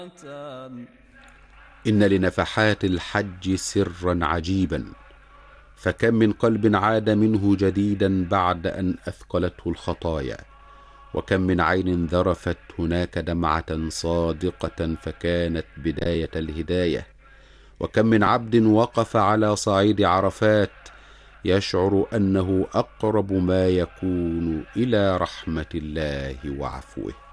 إن لنفحات الحج سرا عجيبا، فكم من قلب عاد منه جديدا بعد أن أثقلته الخطايا، وكم من عين ذرفت هناك دمعة صادقة فكانت بداية الهداية، وكم من عبد وقف على صعيد عرفات يشعر أنه أقرب ما يكون إلى رحمة الله وعفوه.